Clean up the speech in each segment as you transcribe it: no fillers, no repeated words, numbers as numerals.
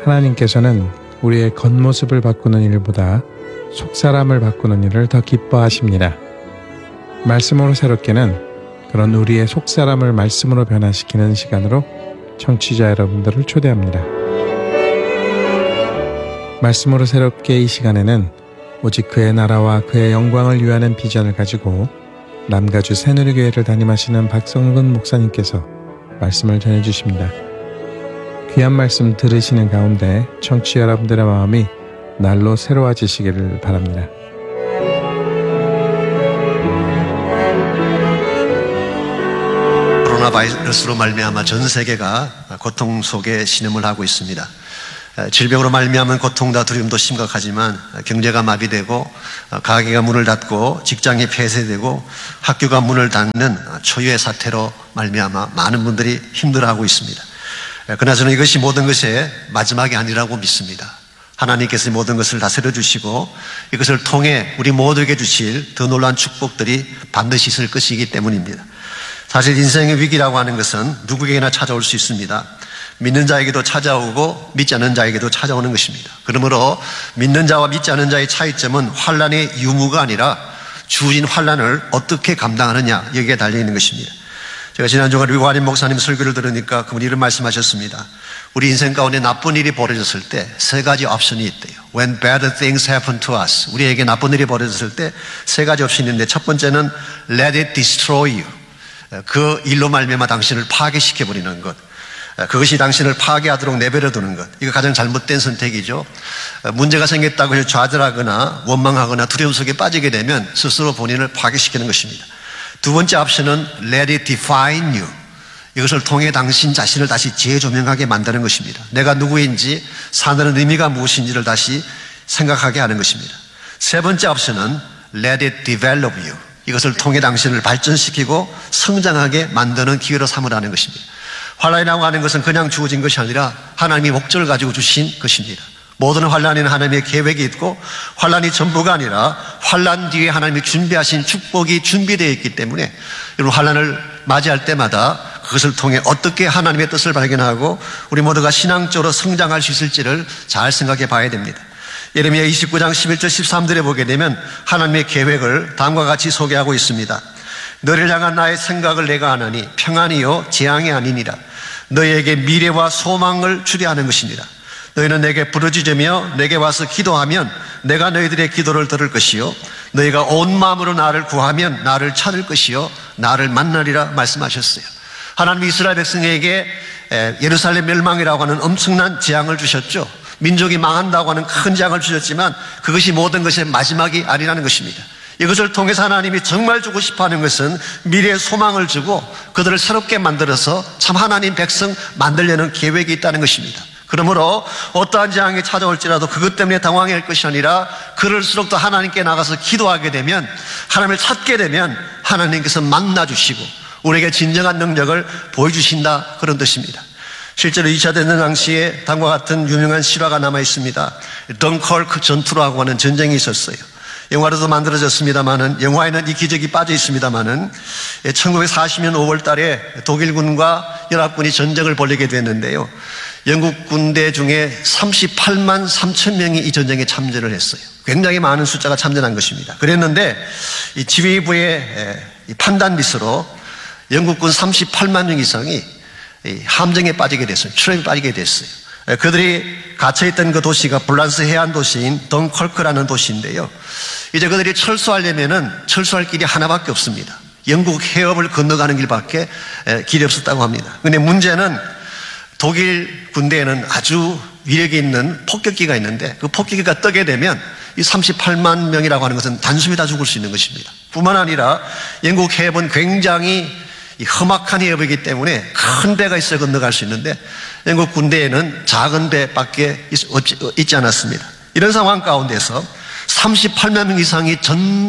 하나님께서는 우리의 겉모습을 바꾸는 일보다 속사람을 바꾸는 일을 더 기뻐하십니다. 말씀으로 새롭게는 그런 우리의 속사람을 말씀으로 변화시키는 시간으로 청취자 여러분들을 초대합니다. 말씀으로 새롭게 이 시간에는 오직 그의 나라와 그의 영광을 위하는 비전을 가지고 남가주 새누리교회를 담임하시는 박성근 목사님께서 말씀을 전해주십니다. 귀한 말씀 들으시는 가운데 청취자 여러분들의 마음이 날로 새로워지시기를 바랍니다. 코로나 바이러스로 말미암아 전 세계가 고통 속에 신음을 하고 있습니다. 질병으로 말미암은 고통과 두려움도 심각하지만 경제가 마비되고 가게가 문을 닫고 직장이 폐쇄되고 학교가 문을 닫는 초유의 사태로 말미암아 많은 분들이 힘들어하고 있습니다. 그러나 저는 이것이 모든 것의 마지막이 아니라고 믿습니다. 하나님께서 모든 것을 다스려 주시고 이것을 통해 우리 모두에게 주실 더 놀라운 축복들이 반드시 있을 것이기 때문입니다. 사실 인생의 위기라고 하는 것은 누구에게나 찾아올 수 있습니다. 믿는 자에게도 찾아오고 믿지 않는 자에게도 찾아오는 것입니다. 그러므로 믿는 자와 믿지 않는 자의 차이점은 환난의 유무가 아니라 주어진 환난을 어떻게 감당하느냐 여기에 달려있는 것입니다. 제가 지난주에 류관임 목사님 설교를 들으니까 그분이 이런 말씀하셨습니다. 우리 인생 가운데 나쁜 일이 벌어졌을 때 세 가지 옵션이 있대요. When bad things happen to us, 우리에게 나쁜 일이 벌어졌을 때 세 가지 옵션이 있는데 첫 번째는 Let it destroy you. 그 일로 말미암아 당신을 파괴시켜버리는 것, 그것이 당신을 파괴하도록 내버려 두는 것, 이거 가장 잘못된 선택이죠. 문제가 생겼다고 해서 좌절하거나 원망하거나 두려움 속에 빠지게 되면 스스로 본인을 파괴시키는 것입니다. 두 번째 옵션은 Let it define you. 이것을 통해 당신 자신을 다시 재조명하게 만드는 것입니다. 내가 누구인지, 사는 의미가 무엇인지를 다시 생각하게 하는 것입니다. 세 번째 옵션은 Let it develop you. 이것을 통해 당신을 발전시키고 성장하게 만드는 기회로 삼으라는 것입니다. 환난이라고 하는 것은 그냥 주어진 것이 아니라 하나님이 목적을 가지고 주신 것입니다. 모든 환난에는 하나님의 계획이 있고 환난이 전부가 아니라 환난 뒤에 하나님이 준비하신 축복이 준비되어 있기 때문에 여러분 환난을 맞이할 때마다 그것을 통해 어떻게 하나님의 뜻을 발견하고 우리 모두가 신앙적으로 성장할 수 있을지를 잘 생각해 봐야 됩니다. 예레미야 29장 11절 13절에 보게 되면 하나님의 계획을 다음과 같이 소개하고 있습니다. 너를 향한 나의 생각을 내가 아나니 평안이요 재앙이 아니니라. 너희에게 미래와 소망을 주려 하는 것입니다. 너희는 내게 부르짖으며 내게 와서 기도하면 내가 너희들의 기도를 들을 것이요 너희가 온 마음으로 나를 구하면 나를 찾을 것이요 나를 만나리라 말씀하셨어요. 하나님이 이스라엘 백성에게 예루살렘 멸망이라고 하는 엄청난 재앙을 주셨죠. 민족이 망한다고 하는 큰 재앙을 주셨지만 그것이 모든 것의 마지막이 아니라는 것입니다. 이것을 통해서 하나님이 정말 주고 싶어하는 것은 미래의 소망을 주고 그들을 새롭게 만들어서 참 하나님 백성 만들려는 계획이 있다는 것입니다. 그러므로 어떠한 재앙이 찾아올지라도 그것 때문에 당황할 것이 아니라 그럴수록 더 하나님께 나가서 기도하게 되면 하나님을 찾게 되면 하나님께서 만나주시고 우리에게 진정한 능력을 보여주신다 그런 뜻입니다. 실제로 2차 대전 당시에 다음과 같은 유명한 실화가 남아 있습니다. 덩컬크 전투라고 하는 전쟁이 있었어요. 영화로도 만들어졌습니다만은 영화에는 이 기적이 빠져 있습니다만은 1940년 5월 달에 독일군과 연합군이 전쟁을 벌이게 됐는데요. 영국 군대 중에 38만 3천 명이 이 전쟁에 참전을 했어요. 굉장히 많은 숫자가 참전한 것입니다. 그랬는데 이 지휘부의 판단 미스로 영국군 38만 명 이상이 함정에 빠지게 됐어요. 트랩에 빠지게 됐어요. 그들이 갇혀있던 그 도시가 불란스 해안 도시인 덩컬크라는 도시인데요. 이제 그들이 철수하려면은 철수할 길이 하나밖에 없습니다. 영국 해협을 건너가는 길밖에 길이 없었다고 합니다. 그런데 문제는 독일 군대에는 아주 위력이 있는 폭격기가 있는데 그 폭격기가 뜨게 되면 이 38만 명이라고 하는 것은 단숨에 다 죽을 수 있는 것입니다. 뿐만 아니라 영국 해협은 굉장히 험악한 해협이기 때문에 큰 배가 있어야 건너갈 수 있는데 영국 군대에는 작은 배밖에 있지 않았습니다. 이런 상황 가운데서 38만 명 이상이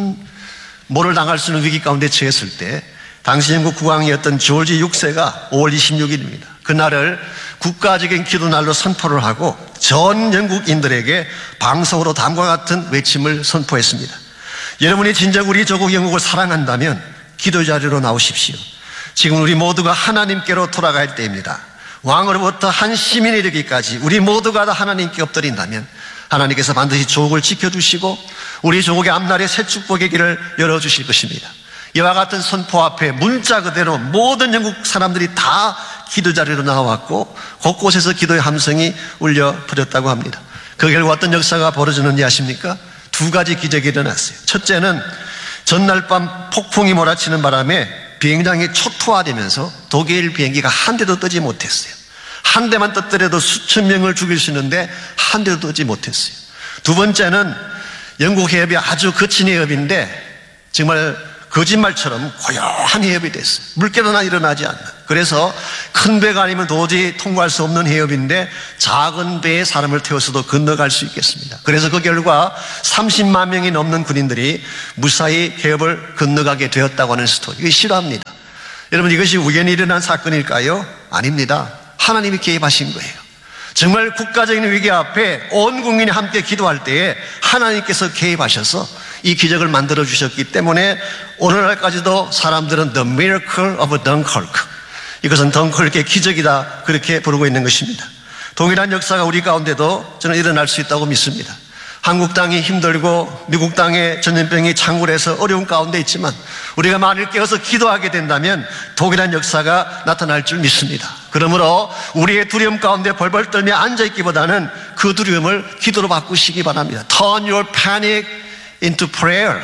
전모를 당할 수 있는 위기 가운데 처했을 때 당시 영국 국왕이었던 조지 6세가 5월 26일입니다. 그날을 국가적인 기도날로 선포를 하고 전 영국인들에게 방송으로 다음과 같은 외침을 선포했습니다. 여러분이 진정 우리 조국 영국을 사랑한다면 기도 자리로 나오십시오. 지금 우리 모두가 하나님께로 돌아갈 때입니다. 왕으로부터 한 시민이 되기까지 우리 모두가 다 하나님께 엎드린다면 하나님께서 반드시 조국을 지켜주시고 우리 조국의 앞날에 새 축복의 길을 열어주실 것입니다. 이와 같은 선포 앞에 문자 그대로 모든 영국 사람들이 다 기도 자리로 나왔고 곳곳에서 기도의 함성이 울려 퍼졌다고 합니다. 그 결과 어떤 역사가 벌어졌는지 아십니까? 두 가지 기적이 일어났어요. 첫째는 전날 밤 폭풍이 몰아치는 바람에 비행장이 초토화되면서 독일 비행기가 한 대도 뜨지 못했어요. 한 대만 떴더라도 수천 명을 죽일 수 있는데 한 대도 뜨지 못했어요. 두 번째는 영국 해협이 아주 거친 해협인데 정말 거짓말처럼 고요한 해협이 됐어요. 물결은 일어나지 않는. 그래서 큰 배가 아니면 도저히 통과할 수 없는 해협인데 작은 배에 사람을 태워서도 건너갈 수 있겠습니다. 그래서 그 결과 30만 명이 넘는 군인들이 무사히 해협을 건너가게 되었다고 하는 스토리. 이거 실화입니다. 여러분, 이것이 우연히 일어난 사건일까요? 아닙니다. 하나님이 개입하신 거예요. 정말 국가적인 위기 앞에 온 국민이 함께 기도할 때에 하나님께서 개입하셔서 이 기적을 만들어 주셨기 때문에 오늘날까지도 사람들은 The Miracle of Dunkirk, 이것은 덩크르크의 기적이다, 그렇게 부르고 있는 것입니다. 동일한 역사가 우리 가운데도 저는 일어날 수 있다고 믿습니다. 한국 땅이 힘들고 미국 땅에 전염병이 창궐해서 어려운 가운데 있지만 우리가 만일 깨어서 기도하게 된다면 동일한 역사가 나타날 줄 믿습니다. 그러므로 우리의 두려움 가운데 벌벌 떨며 앉아있기보다는 그 두려움을 기도로 바꾸시기 바랍니다. Turn your panic into prayer.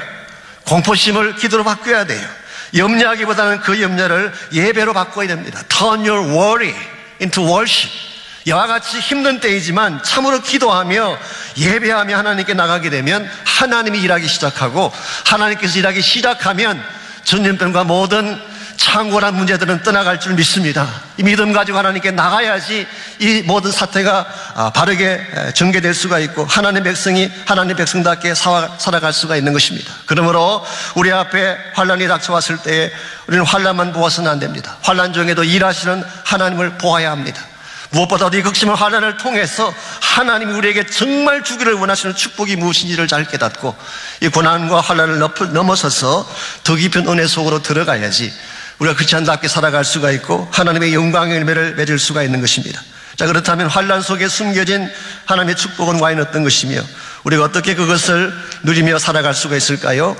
공포심을 기도로 바꿔야 돼요. 염려하기보다는 그 염려를 예배로 바꿔야 됩니다. Turn your worry into worship. 이와 같이 힘든 때이지만 참으로 기도하며 예배하며 하나님께 나가게 되면 하나님이 일하기 시작하고 하나님께서 일하기 시작하면 전염병과 모든 창궐한 문제들은 떠나갈 줄 믿습니다. 이 믿음 가지고 하나님께 나가야지 이 모든 사태가 바르게 전개될 수가 있고 하나님의 백성이 하나님의 백성답게 살아갈 수가 있는 것입니다. 그러므로 우리 앞에 환난이 닥쳐왔을 때에 우리는 환난만 보아서는 안 됩니다. 환난 중에도 일하시는 하나님을 보아야 합니다. 무엇보다도 이 극심한 환난을 통해서 하나님이 우리에게 정말 주기를 원하시는 축복이 무엇인지를 잘 깨닫고 이 고난과 환난을 넘어서서 더 깊은 은혜 속으로 들어가야지 우리가 크리스찬답게 살아갈 수가 있고 하나님의 영광의 열매를 맺을 수가 있는 것입니다. 자, 그렇다면 환난 속에 숨겨진 하나님의 축복은 과연 어떤 것이며 우리가 어떻게 그것을 누리며 살아갈 수가 있을까요?